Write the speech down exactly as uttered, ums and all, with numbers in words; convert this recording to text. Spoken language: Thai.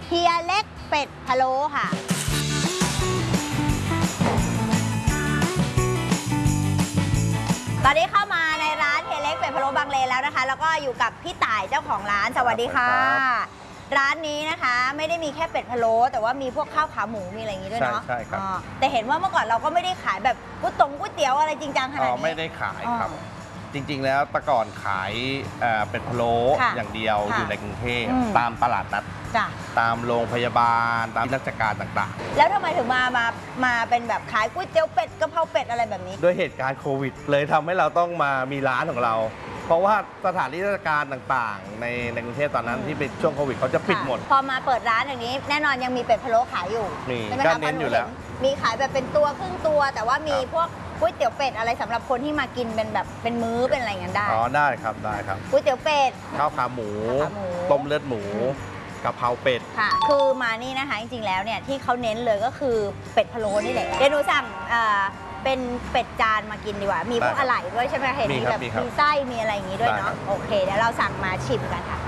เฮียเล็กเป็ดพะโล้ค่ะตอนนี้เข้ามาในร้านเฮียเล็กเป็ดพะโล้บางเลนแล้วนะคะแล้วก็อยู่กับพี่ต่ายเจ้าของร้านสวัสดีค่ะร้านนี้นะคะไม่ได้มีแค่เป็ดพะโล้แต่ว่ามีพวกข้าวขาหมูมีอะไรอย่างนี้ด้วยเนาะใช่ครับแต่เห็นว่าเมื่อก่อนเราก็ไม่ได้ขายแบบก๋วยตงก๋วยเตี๋ยวอะไรจริงจังขนาดนี้ไม่ได้ขายครับจริงๆแล้วแต่ก่อนขายเป็ดพะโล้อย่างเดียวอยู่ในกรุงเทพตามตลาดนัดตามโรงพยาบาลตามราชการต่างๆแล้วทำไมถึงมามามาเป็นแบบขายก๋วยเตี๋ยวเป็ดกะเพราเป็ดอะไรแบบนี้ด้วยเหตุการณ์โควิดเลยทำให้เราต้องมามีร้านของเราเพราะว่าสถานที่ราชการต่างๆในในกรุงเทพตอนนั้นที่เป็นช่วงโควิดเขาจะปิดหมดพอมาเปิดร้านอย่างนี้แน่นอนยังมีเป็ดพะโล้ขายอยู่มีก็เน้นอยู่แล้วมีขายแบบเป็นตัวครึ่งตัวแต่ว่ามีพวกก๋วยเตี๋ยวเป็ดอะไรสำหรับคนที่มากินเป็นแบบเป็นมื้อเป็นอะไรเงี้ยได้อ๋อได้ครับได้ครับก๋วยเตี๋ยวเป็ดข้าวขาหมูต้มเลือดหมูกะเพราเป็ดค่ะคือมานี่นะคะจริงๆแล้วเนี่ยที่เขาเน้นเลยก็คือเป็ดพะโล้นี่แหละเดี๋ยวหนูสั่งเป็นเป็ดจานมากินดีกว่ามีพวกอะไหล่ด้วยใช่ไหมเห็นมีแบบมีไส้มีอะไรอย่างนี้ด้วยเนาะโอเคเดี๋ยวเราสั่งมาชิมกันค่ะ